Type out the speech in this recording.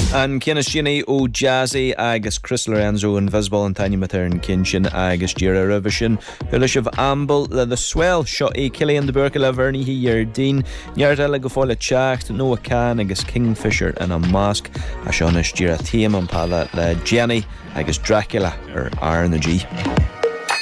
An Cianna Shinny ó Jazzy agus Chris Lorenzo an Visbal an Tanya Matern Kinchin agus Gira Revision Hulish of Amble the swell shot a Killian de Burkela Vernie here Dean Yardella Gofola Chacht Noah Khan agus Kingfisher and a Mask Ashonish Gira Team and Pala Jenny agus Dracula or R and the G.